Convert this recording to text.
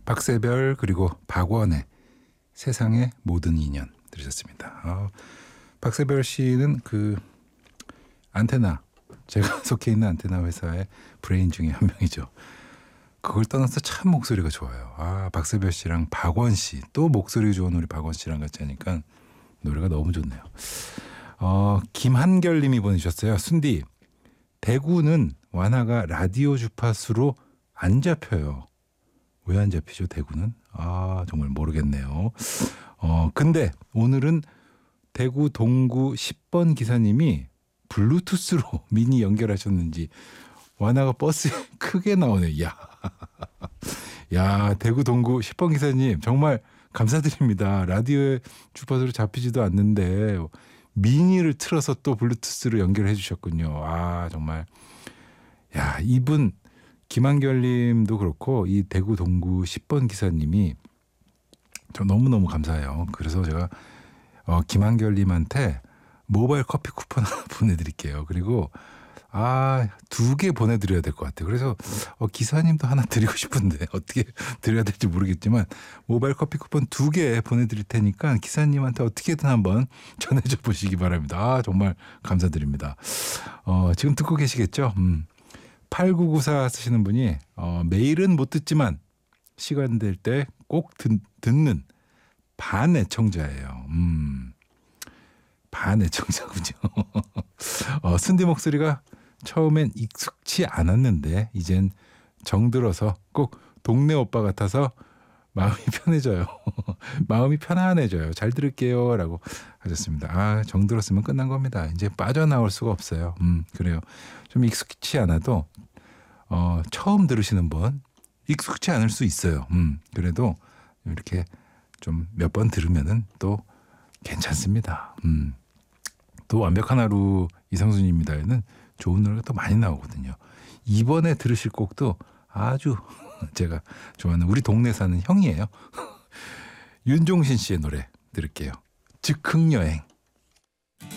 박세별 그리고 박원의 세상의 모든 인연 들으셨습니다. 박세별 씨는 그 안테나, 제가 속해 있는 안테나 회사의 브레인 중에 한 명이죠. 그걸 떠나서 참 목소리가 좋아요. 박세별 씨랑 박원 씨, 또 목소리 좋은 우리 박원 씨랑 같이 하니까 노래가 너무 좋네요. 김한결 님이 보내주셨어요. 순디, 대구는 완화가 라디오 주파수로 안 잡혀요. 왜 안 잡히죠, 대구는? 정말 모르겠네요. 근데 오늘은 대구 동구 10번 기사님이 블루투스로 미니 연결하셨는지 완화가 버스에 크게 나오네. 야, 대구 동구 10번 기사님 정말 감사드립니다. 라디오에 주파수로 잡히지도 않는데 미니를 틀어서 또 블루투스로 연결해 주셨군요. 정말. 야, 이분 김한결 님도 그렇고 이 대구 동구 10번 기사님이 저 너무너무 감사해요. 그래서 제가 김한결 님한테 모바일 커피 쿠폰 하나 보내드릴게요. 그리고 2개 보내드려야 될 것 같아요. 그래서 기사님도 하나 드리고 싶은데 어떻게 드려야 될지 모르겠지만 모바일 커피 쿠폰 2개 보내드릴 테니까 기사님한테 어떻게든 한번 전해줘 보시기 바랍니다. 정말 감사드립니다. 지금 듣고 계시겠죠? 8994 쓰시는 분이 매일은 못 듣지만 시간 될 때 꼭 듣는 반애청자예요. 반애청자군요. 순디 목소리가 처음엔 익숙치 않았는데 이젠 정들어서 꼭 동네 오빠 같아서 마음이 편해져요. 마음이 편안해져요. 잘 들을게요 라고 하셨습니다. 정들었으면 끝난 겁니다. 이제 빠져나올 수가 없어요. 그래요. 좀 익숙치 않아도 처음 들으시는 분 익숙치 않을 수 있어요. 그래도 이렇게 좀 몇 번 들으면은 또 괜찮습니다. 또 완벽한 하루 이상순입니다에는 좋은 노래가 또 많이 나오거든요. 이번에 들으실 곡도 아주 제가 좋아하는 우리 동네 사는 형이에요. 윤종신 씨의 노래 들을게요. 즉흥여행.